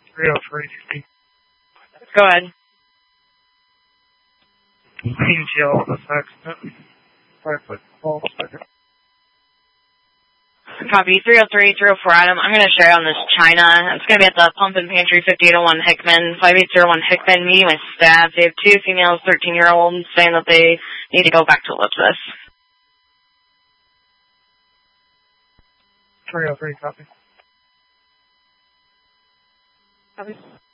303. Go ahead. Green gel accident. 5 foot 12 second. Copy. 303, 304 Adam. I'm going to share on this China. It's going to be at the Pump and Pantry, 5801 Hickman, 5801 Hickman, meeting with staff. They have 2 females, 13-year-olds, saying that they need to go back to Ellipsis. 303, copy. Copy.